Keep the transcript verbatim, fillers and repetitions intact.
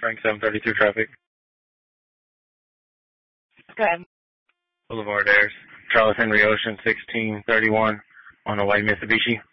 Frank seven thirty-two traffic. Go ahead. Boulevard Airs. Charles Henry Ocean sixteen thirty-one on a white Mitsubishi.